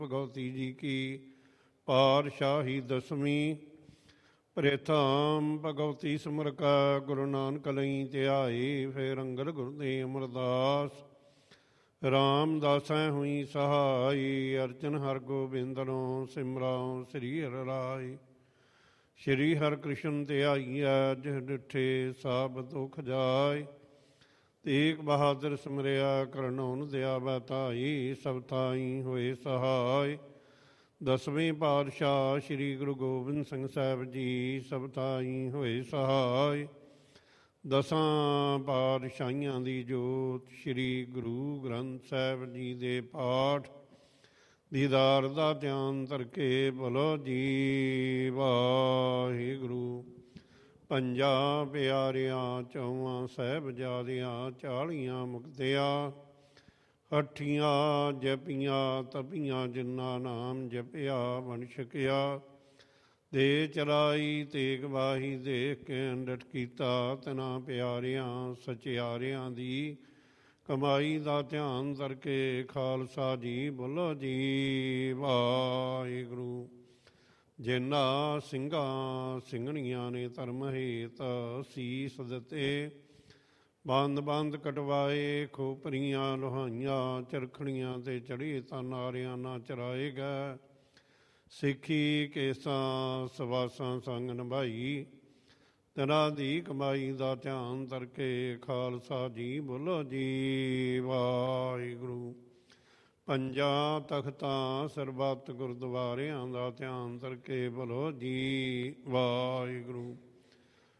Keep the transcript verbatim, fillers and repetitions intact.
ਭਗਵਤੀ ਜੀ ਕੀ ਪਾਤਸ਼ਾਹੀ ਦਸਵੀਂ। ਪ੍ਰਥਮ ਭਗਵਤੀ ਸਿਮਰ ਕਾ ਗੁਰੂ ਨਾਨਕ ਲਈ ਧਿਆਈ। ਫਿਰ ਅੰਗਦ ਗੁਰਦੇਵ ਅਮਰਦਾਸ ਰਾਮਦਾਸੈ ਹੋਈ ਸਹਾਈ। ਅਰਜਨ ਹਰਗੋਬਿੰਦਨੋ ਸਿਮਰਾਉ ਸ੍ਰੀ ਹਰਿ ਰਾਇ। ਸ਼੍ਰੀ ਹਰਿਕ੍ਰਿਸ਼ਨ ਧਿਆਈਐ ਜਿਹ ਡਿਠੇ ਸਭ ਦੁਖ ਜਾਇ। ਤੇਗ ਬਹਾਦਰ ਸਿਮਰਿਆ ਕਰਨਉਨ ਦਿਆਵੈ ਧਾਈ। ਸਭ ਥਾਈ ਹੋਏ ਸਹਾਇ। ਦਸਵੇਂ ਪਾਤਸ਼ਾਹ ਸ਼੍ਰੀ ਗੁਰੂ ਗੋਬਿੰਦ ਸਿੰਘ ਸਾਹਿਬ ਜੀ ਸਭ ਥਾਈ ਹੋਏ ਸਹਾਇ। ਦਸਾਂ ਪਾਤਸ਼ਾਹੀਆਂ ਦੀ ਜੋਤ ਸ਼੍ਰੀ ਗੁਰੂ ਗ੍ਰੰਥ ਸਾਹਿਬ ਜੀ ਦੇ ਪਾਠ ਦੀਦਾਰ ਦਾ ਧਿਆਨ ਧਰਕੇ ਬੋਲੋ ਜੀ ਵਾਹਿਗੁਰੂ। ਪੰਜਾਂ ਪਿਆਰਿਆਂ ਚੌਵਾਂ ਸਾਹਿਬਜ਼ਾਦਿਆਂ ਚਾਲੀਆਂ ਮੁਕਤਿਆਂ ਹੱਠੀਆਂ ਜਪੀਆਂ ਤਪੀਆਂ ਜਿਨ੍ਹਾਂ ਨਾਮ ਜਪਿਆ ਬਣ ਛਕਿਆ। ਦੇ ਚਲਾਈ ਤੇਗ ਵਾਹੀ ਦੇਖ ਕੇ ਅੰਡਟ ਕੀਤਾ। ਤਿਨਾਂ ਪਿਆਰਿਆਂ ਸਚਿਆਰਿਆਂ ਦੀ ਕਮਾਈ ਦਾ ਧਿਆਨ ਧਰਕੇ ਖਾਲਸਾ ਜੀ ਬੋਲੋ ਜੀ ਵਾਹਿਗੁਰੂ। ਜਿਨ੍ਹਾਂ ਸਿੰਘਾਂ ਸਿੰਘਣੀਆਂ ਨੇ ਧਰਮ ਹੇਤ ਸੀਸ ਦਿੱਤੇ। ਬੰਦ ਬੰਦ ਕਟਵਾਏ ਖੋਪਰੀਆਂ ਲੋਹਾਈਆਂ। ਚਰਖੜੀਆਂ ਤੇ ਚੜ੍ਹੇ ਤਾਂ ਨਾਰਿਆਂ ਨਾ ਚਰਾਏ ਗਏ। ਸਿੱਖੀ ਕੇਸਾਂ ਸਵਾਸਾਂ ਸੰਗ ਨਿਭਾਈ। ਤਿਨਾਂ ਦੀ ਕਮਾਈ ਦਾ ਧਿਆਨ ਧਰਕੇ ਖਾਲਸਾ ਜੀ ਬੋਲੋ ਜੀ ਵਾਹਿਗੁਰੂ। ਪੰਜਾਂ ਤਖਤਾਂ ਸਰਬੱਤ ਗੁਰਦੁਆਰਿਆਂ ਦਾ ਧਿਆਨ ਧਰਕੇ ਬੋਲੋ ਜੀ ਵਾਹਿਗੁਰੂ।